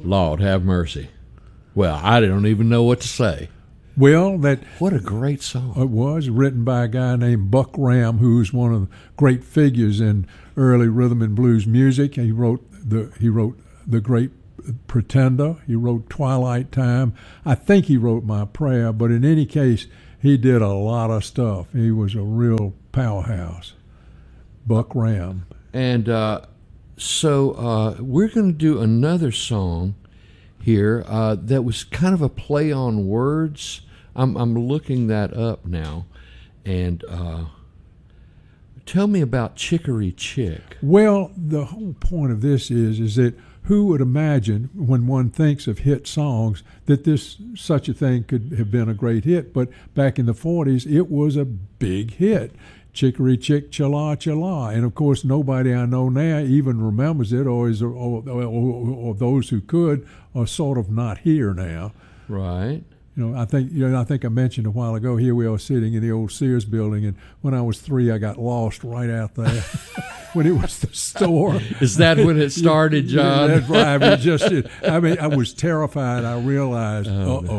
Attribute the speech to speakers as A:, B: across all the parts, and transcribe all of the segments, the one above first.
A: Lord have mercy. Well, I don't even know what to say.
B: Well,
A: what a great song.
B: It was written by a guy named Buck Ram, who's one of the great figures in early rhythm and blues music. He wrote the great Pretender. He wrote Twilight Time. I think he wrote My Prayer, but in any case, he did a lot of stuff. He was a real powerhouse. Buck Ram.
A: And so we're going to do another song here that was kind of a play on words. I'm looking that up now. And tell me about Chicory Chick.
B: Well, the whole point of this is that who would imagine when one thinks of hit songs that such a thing could have been a great hit? But back in the 40s, it was a big hit. Chicory Chick, Cha-la, Cha-la. And, of course, nobody I know now even remembers it, or those who could are sort of not here now.
A: Right.
B: I think I mentioned a while ago, here we are sitting in the old Sears building, and when I was 3, I got lost right out there when it was the store.
A: Is that when it started, John?
B: Yeah, that's right. I was terrified. I realized,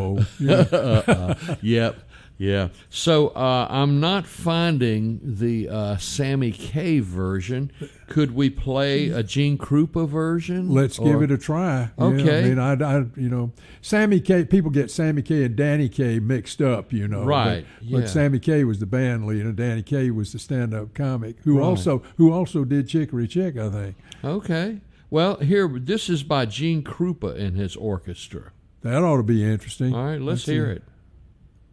A: Yep. Yeah. So I'm not finding the Sammy Kaye version. Could we play a Gene Krupa version?
B: Let's give it a try.
A: Okay.
B: Yeah, Sammy Kaye. People get Sammy Kaye and Danny Kaye mixed up.
A: Right.
B: But Sammy Kaye was the band leader. Danny Kaye was the stand-up comic who also did Chicory Chick, I think.
A: Okay. Well, this is by Gene Krupa and his orchestra.
B: That ought to be interesting.
A: All right, let's hear it.